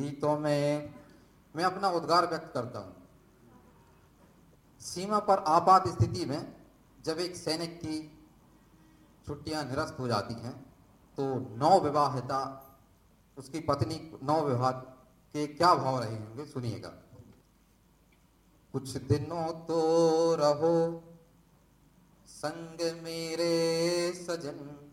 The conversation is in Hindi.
तो मैं अपना उद्गार व्यक्त करता हूं। सीमा पर आपात स्थिति में जब एक सैनिक की छुट्टियां निरस्त हो जाती हैं तो नवविवाहिता उसकी पत्नी नवविवाह के क्या भाव रहे होंगे, सुनिएगा। कुछ दिनों तो रहो संग मेरे सजन,